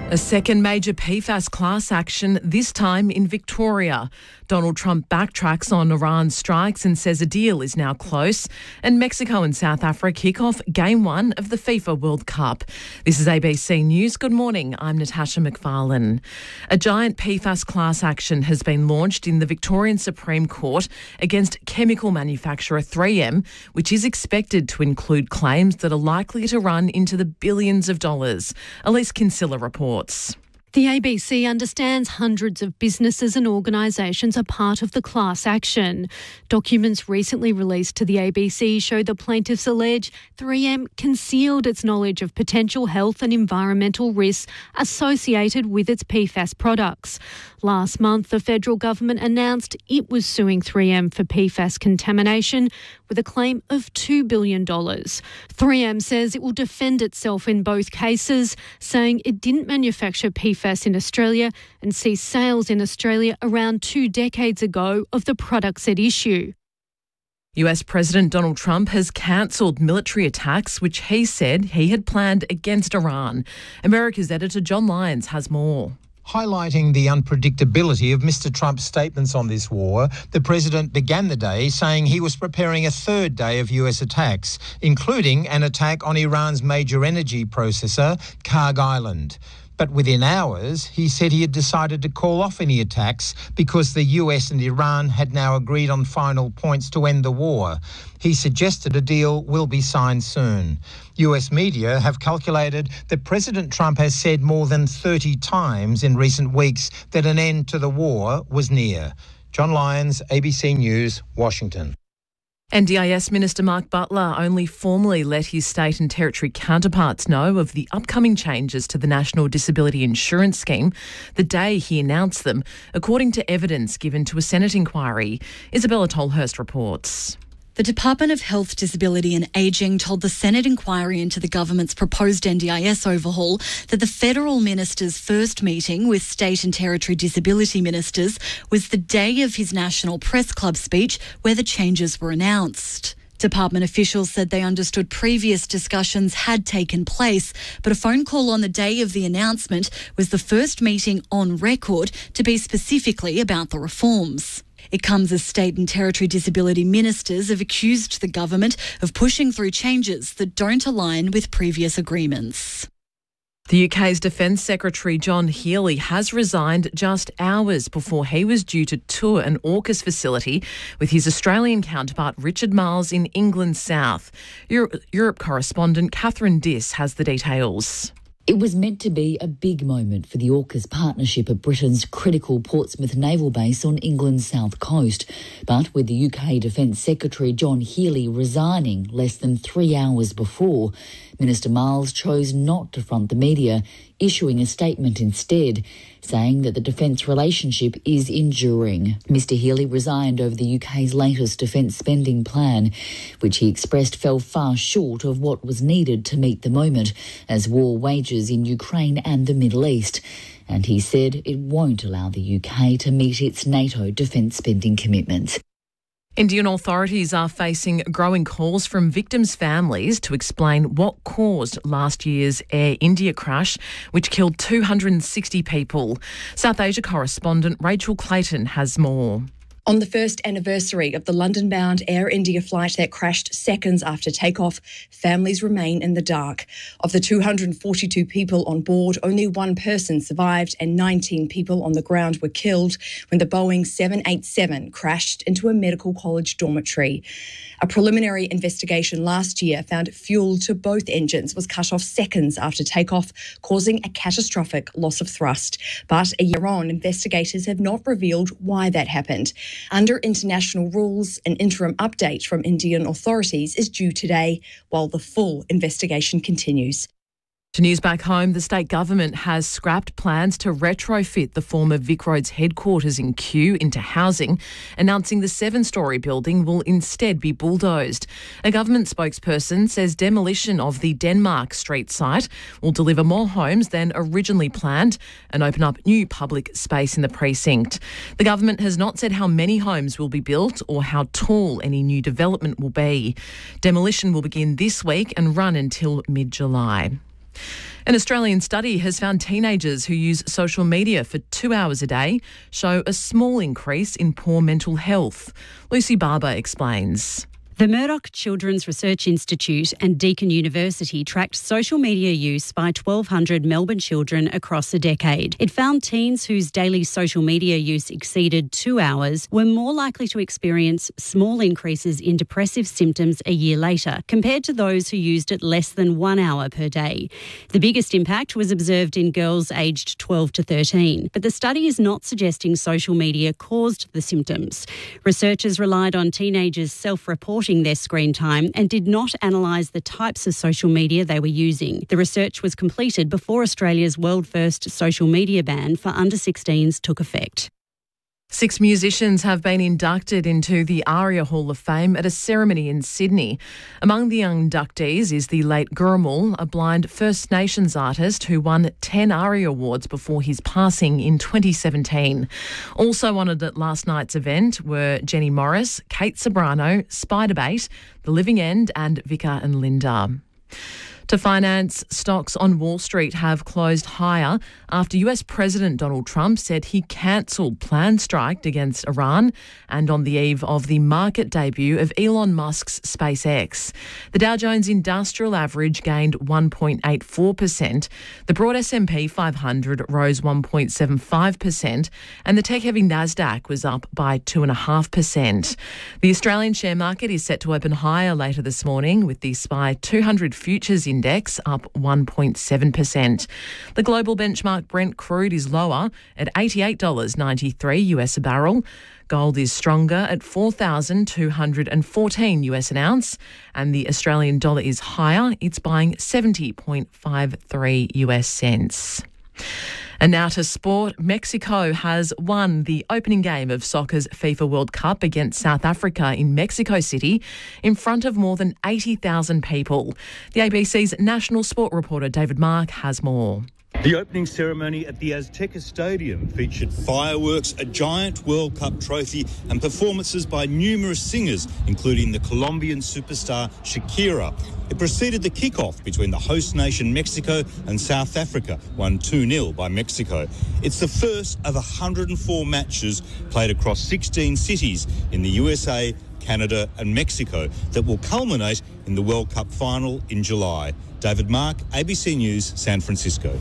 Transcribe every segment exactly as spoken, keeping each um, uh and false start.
A second major P FAS class action, this time in Victoria. Donald Trump backtracks on Iran's strikes and says a deal is now close. And Mexico and South Africa kick off Game one of the FIFA World Cup. This is A B C News. Good morning, I'm Natasha McFarlane. A giant P FAS class action has been launched in the Victorian Supreme Court against chemical manufacturer three M, which is expected to include claims that are likely to run into the billions of dollars. Elise Kinsella reports. The A B C understands hundreds of businesses and organisations are part of the class action. Documents recently released to the A B C show the plaintiffs allege three M concealed its knowledge of potential health and environmental risks associated with its P FAS products. Last month, the federal government announced it was suing three M for P FAS contamination with a claim of two billion dollars. three M says it will defend itself in both cases, saying it didn't manufacture P FAS in Australia and ceased sales in Australia around two decades ago of the products at issue. U S President Donald Trump has cancelled military attacks which he said he had planned against Iran. America's editor John Lyons has more. Highlighting the unpredictability of Mister Trump's statements on this war, the president began the day saying he was preparing a third day of U S attacks, including an attack on Iran's major energy processor, Karg Island. But within hours, he said he had decided to call off any attacks because the U S and Iran had now agreed on final points to end the war. He suggested a deal will be signed soon. U S media have calculated that President Trump has said more than thirty times in recent weeks that an end to the war was near. John Lyons, A B C News, Washington. N D I S Minister Mark Butler only formally let his state and territory counterparts know of the upcoming changes to the National Disability Insurance Scheme the day he announced them, according to evidence given to a Senate inquiry. Isabella Tolhurst reports. The Department of Health, Disability and Ageing told the Senate inquiry into the government's proposed N D I S overhaul that the federal minister's first meeting with state and territory disability ministers was the day of his National Press Club speech where the changes were announced. Department officials said they understood previous discussions had taken place, but a phone call on the day of the announcement was the first meeting on record to be specifically about the reforms. It comes as state and territory disability ministers have accused the government of pushing through changes that don't align with previous agreements. The U K's Defence Secretary John Healey has resigned just hours before he was due to tour an AUKUS facility with his Australian counterpart Richard Marles in England's south. Europe, Europe correspondent Catherine Diss has the details. It was meant to be a big moment for the AUKUS partnership at Britain's critical Portsmouth naval base on England's south coast. But with the U K Defence Secretary John Healey resigning less than three hours before, Minister Marles chose not to front the media, issuing a statement instead, saying that the defence relationship is enduring. Mister Healey resigned over the U K's latest defence spending plan, which he expressed fell far short of what was needed to meet the moment as war wages in Ukraine and the Middle East. And he said it won't allow the U K to meet its NATO defence spending commitments. Indian authorities are facing growing calls from victims' families to explain what caused last year's Air India crash, which killed two hundred sixty people. South Asia correspondent Rachel Clayton has more. On the first anniversary of the London-bound Air India flight that crashed seconds after takeoff, families remain in the dark. Of the two hundred forty-two people on board, only one person survived and nineteen people on the ground were killed when the Boeing seven eighty-seven crashed into a medical college dormitory. A preliminary investigation last year found fuel to both engines was cut off seconds after takeoff, causing a catastrophic loss of thrust. But a year on, investigators have not revealed why that happened. Under international rules, an interim update from Indian authorities is due today, while the full investigation continues. To news back home, the state government has scrapped plans to retrofit the former VicRoads headquarters in Kew into housing, announcing the seven-storey building will instead be bulldozed. A government spokesperson says demolition of the Denmark Street site will deliver more homes than originally planned and open up new public space in the precinct. The government has not said how many homes will be built or how tall any new development will be. Demolition will begin this week and run until mid-July. An Australian study has found teenagers who use social media for two hours a day show a small increase in poor mental health. Lucy Barber explains. The Murdoch Children's Research Institute and Deakin University tracked social media use by twelve hundred Melbourne children across a decade. It found teens whose daily social media use exceeded two hours were more likely to experience small increases in depressive symptoms a year later, compared to those who used it less than one hour per day. The biggest impact was observed in girls aged twelve to thirteen, but the study is not suggesting social media caused the symptoms. Researchers relied on teenagers self-reporting their screen time and did not analyse the types of social media they were using. The research was completed before Australia's world-first social media ban for under sixteens took effect. Six musicians have been inducted into the ARIA Hall of Fame at a ceremony in Sydney. Among the inductees is the late Gurrumul, a blind First Nations artist who won ten ARIA awards before his passing in twenty seventeen. Also honoured at last night's event were Jenny Morris, Kate Sobrano, Spiderbait, The Living End and Vicar and Linda. To finance, stocks on Wall Street have closed higher after U S President Donald Trump said he cancelled planned strike against Iran and on the eve of the market debut of Elon Musk's SpaceX. The Dow Jones Industrial Average gained one point eight four percent, the broad S and P five hundred rose one point seven five percent and the tech-heavy Nasdaq was up by two point five percent. The Australian share market is set to open higher later this morning with the S P Y two hundred futures in Index up one point seven percent. The global benchmark Brent crude is lower at eighty-eight dollars ninety-three US a barrel. Gold is stronger at four thousand two hundred fourteen US an ounce and the Australian dollar is higher. It's buying seventy point five three US cents. And now to sport. Mexico has won the opening game of soccer's FIFA World Cup against South Africa in Mexico City in front of more than eighty thousand people. The A B C's national sport reporter David Mark has more. The opening ceremony at the Azteca Stadium featured fireworks, a giant World Cup trophy and performances by numerous singers, including the Colombian superstar Shakira. It preceded the kick-off between the host nation Mexico and South Africa, won two nil by Mexico. It's the first of one hundred four matches played across sixteen cities in the U S A, Canada and Mexico that will culminate in the World Cup final in July. David Mark, A B C News, San Francisco.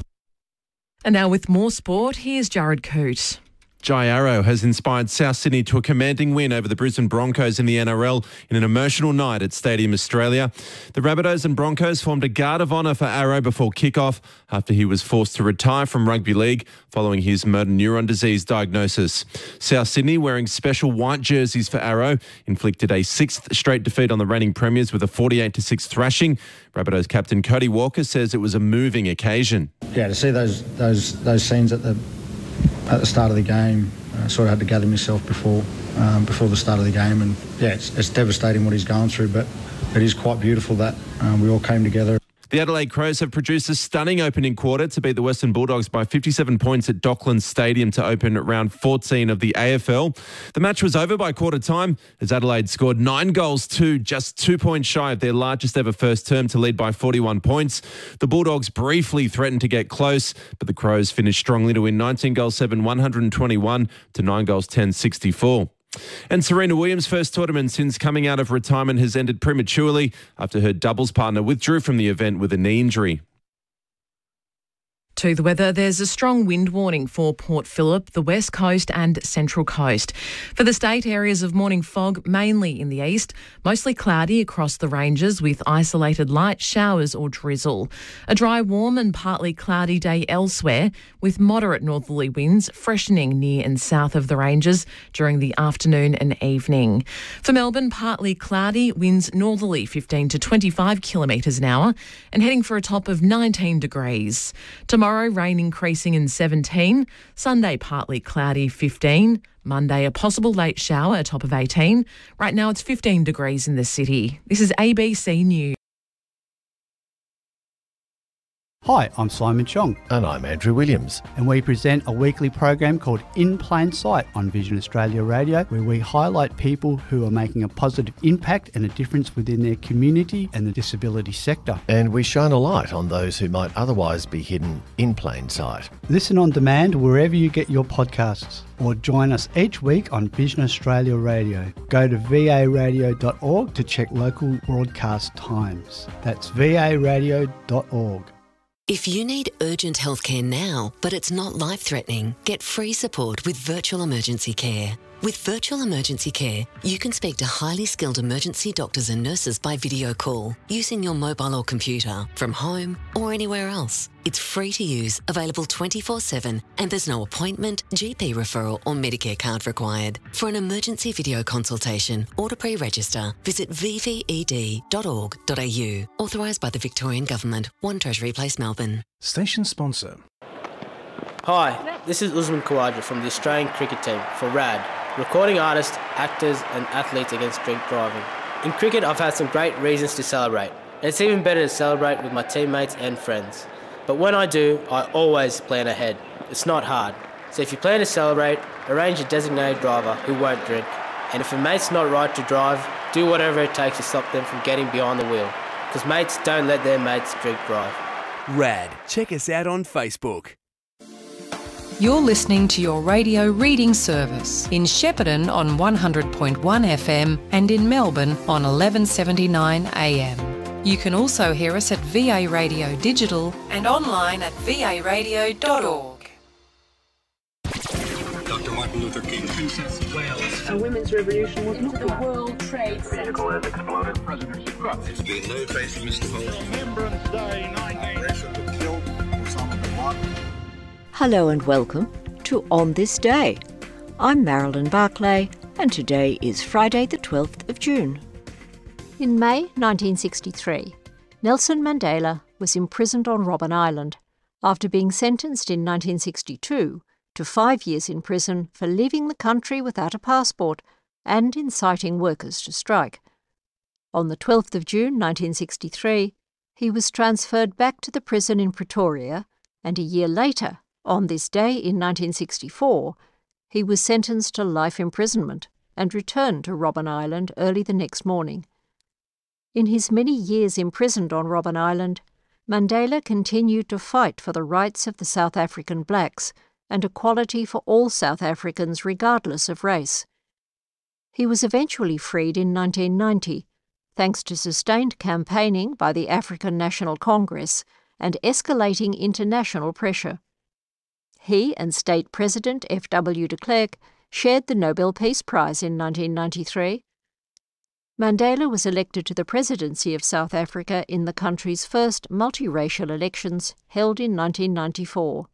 And now with more sport, here's Jared Coote. Jai Arrow has inspired South Sydney to a commanding win over the Brisbane Broncos in the N R L in an emotional night at Stadium Australia. The Rabbitohs and Broncos formed a guard of honour for Arrow before kick-off after he was forced to retire from rugby league following his motor neuron disease diagnosis. South Sydney, wearing special white jerseys for Arrow, inflicted a sixth straight defeat on the reigning premiers with a forty-eight to six thrashing. Rabbitohs captain Cody Walker says it was a moving occasion. Yeah, to see those those those scenes at the at the start of the game, I sort of had to gather myself before um, before the start of the game, and yeah, it's, it's devastating what he's going through, but it is quite beautiful that um, we all came together. The Adelaide Crows have produced a stunning opening quarter to beat the Western Bulldogs by fifty-seven points at Docklands Stadium to open round fourteen of the A F L. The match was over by quarter time as Adelaide scored nine goals to just two points shy of their largest ever first term to lead by forty-one points. The Bulldogs briefly threatened to get close, but the Crows finished strongly to win nineteen goals seven, one hundred twenty-one to nine goals ten, sixty-four. And Serena Williams' first tournament since coming out of retirement has ended prematurely after her doubles partner withdrew from the event with a knee injury. To the weather, there's a strong wind warning for Port Phillip, the West Coast and Central Coast. For the state, areas of morning fog mainly in the east, mostly cloudy across the ranges with isolated light showers or drizzle. A dry, warm and partly cloudy day elsewhere with moderate northerly winds freshening near and south of the ranges during the afternoon and evening. For Melbourne, partly cloudy, winds northerly fifteen to twenty-five kilometres an hour and heading for a top of nineteen degrees. Tomorrow, Tomorrow, rain increasing in seventeen. Sunday, partly cloudy, fifteen. Monday, a possible late shower, a top of eighteen. Right now, it's fifteen degrees in the city. This is A B C News. Hi, I'm Simon Chong. And I'm Andrew Williams. And we present a weekly program called In Plain Sight on Vision Australia Radio, where we highlight people who are making a positive impact and a difference within their community and the disability sector. And we shine a light on those who might otherwise be hidden in plain sight. Listen on demand wherever you get your podcasts, or join us each week on Vision Australia Radio. Go to v a radio dot org to check local broadcast times. That's v a radio dot org. If you need urgent healthcare now, but it's not life-threatening, get free support with Virtual Emergency Care. With Virtual Emergency Care, you can speak to highly skilled emergency doctors and nurses by video call, using your mobile or computer, from home or anywhere else. It's free to use, available twenty-four seven, and there's no appointment, G P referral or Medicare card required. For an emergency video consultation or to pre-register, visit v v e d dot org dot a u. Authorised by the Victorian Government, one Treasury Place, Melbourne. Station sponsor. Hi, this is Usman Khawaja from the Australian cricket team for R A D, recording artists, actors and athletes against drink driving. In cricket, I've had some great reasons to celebrate. And it's even better to celebrate with my teammates and friends. But when I do, I always plan ahead. It's not hard. So if you plan to celebrate, arrange a designated driver who won't drink. And if a mate's not right to drive, do whatever it takes to stop them from getting behind the wheel. Because mates don't let their mates drink drive. R A D. Check us out on Facebook. You're listening to your radio reading service in Shepparton on one hundred point one F M and in Melbourne on eleven seventy-nine A M. You can also hear us at V A Radio Digital and online at v a radio dot org. Doctor Martin Luther King, Princess of Wales. A women's revolution was not the World Trade Center. Vehicle has exploded. President Trump. There's been no trace of Mister Holmes. Remembrance Day, nineteen. Russia killed Osama bin Laden. Hello and welcome to On This Day. I'm Marilyn Barclay and today is Friday the twelfth of June. In May nineteen sixty-three, Nelson Mandela was imprisoned on Robben Island after being sentenced in nineteen sixty-two to five years in prison for leaving the country without a passport and inciting workers to strike. On the twelfth of June nineteen sixty-three, he was transferred back to the prison in Pretoria, and a year later, on this day in nineteen sixty-four, he was sentenced to life imprisonment and returned to Robben Island early the next morning. In his many years imprisoned on Robben Island, Mandela continued to fight for the rights of the South African blacks and equality for all South Africans regardless of race. He was eventually freed in nineteen ninety, thanks to sustained campaigning by the African National Congress and escalating international pressure. He and State President F W de Klerk shared the Nobel Peace Prize in nineteen ninety-three. Mandela was elected to the presidency of South Africa in the country's first multiracial elections held in nineteen ninety-four.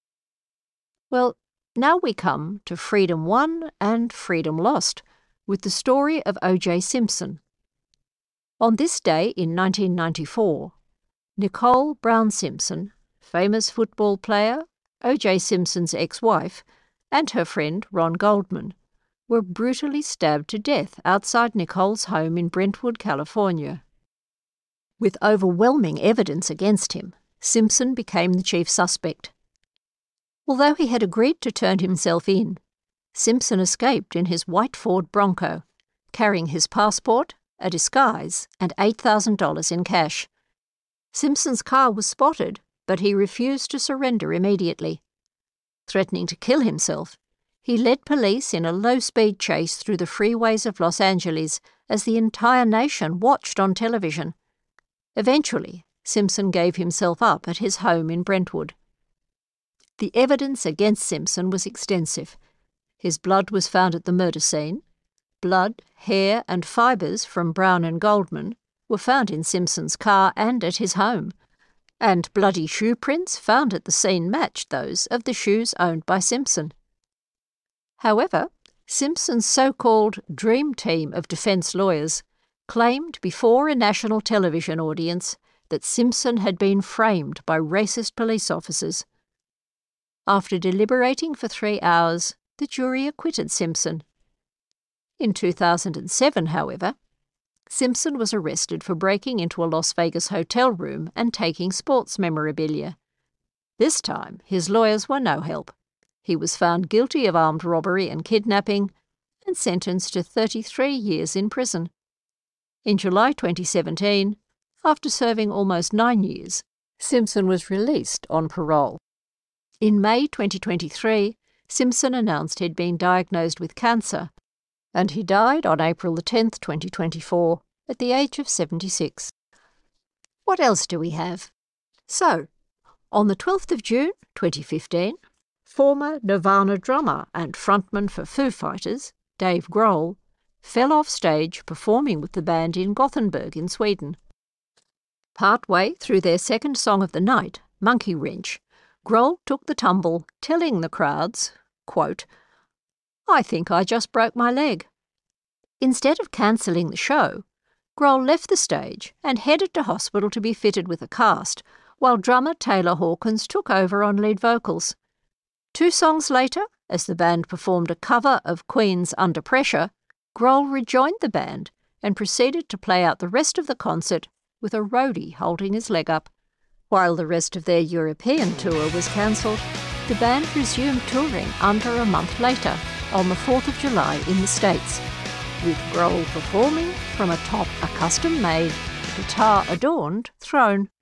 Well, now we come to freedom won and freedom lost, with the story of O J Simpson. On this day in nineteen ninety-four, Nicole Brown Simpson, famous football player, O J Simpson's ex-wife, and her friend Ron Goldman were brutally stabbed to death outside Nicole's home in Brentwood, California. With overwhelming evidence against him, Simpson became the chief suspect. Although he had agreed to turn himself in, Simpson escaped in his white Ford Bronco, carrying his passport, a disguise, and eight thousand dollars in cash. Simpson's car was spotted, but he refused to surrender immediately. Threatening to kill himself, he led police in a low-speed chase through the freeways of Los Angeles as the entire nation watched on television. Eventually, Simpson gave himself up at his home in Brentwood. The evidence against Simpson was extensive. His blood was found at the murder scene. Blood, hair and fibres from Brown and Goldman were found in Simpson's car and at his home, and bloody shoe prints found at the scene matched those of the shoes owned by Simpson. However, Simpson's so-called dream team of defence lawyers claimed before a national television audience that Simpson had been framed by racist police officers. After deliberating for three hours, the jury acquitted Simpson. In two thousand seven, however, Simpson was arrested for breaking into a Las Vegas hotel room and taking sports memorabilia. This time, his lawyers were no help. He was found guilty of armed robbery and kidnapping and sentenced to thirty-three years in prison. In July twenty seventeen, after serving almost nine years, Simpson was released on parole. In May twenty twenty-three, Simpson announced he'd been diagnosed with cancer, and he died on April the tenth, twenty twenty-four, at the age of seventy-six. What else do we have? So, on the twelfth of June, twenty fifteen, former Nirvana drummer and frontman for Foo Fighters, Dave Grohl, fell off stage performing with the band in Gothenburg in Sweden. Partway through their second song of the night, Monkey Wrench, Grohl took the tumble, telling the crowds, quote, "I think I just broke my leg." Instead of cancelling the show, Grohl left the stage and headed to hospital to be fitted with a cast, while drummer Taylor Hawkins took over on lead vocals. Two songs later, as the band performed a cover of Queen's Under Pressure, Grohl rejoined the band and proceeded to play out the rest of the concert with a roadie holding his leg up. While the rest of their European tour was cancelled, the band resumed touring under a month later, on the fourth of July in the States, with Grohl performing from atop a custom-made, guitar-adorned throne.